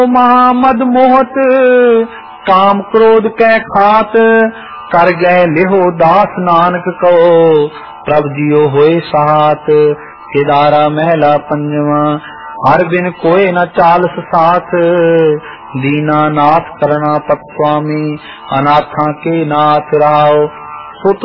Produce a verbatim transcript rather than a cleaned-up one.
महामद मोहत काम क्रोध कै खात कर गए लिहो दास नानक कहो प्रभ जियो होए साथ। केदारा महला पंजवा हर बिन कोय न चालस साथ दीना नाथ करना पत स्वामी अनाथा के नाथ राव।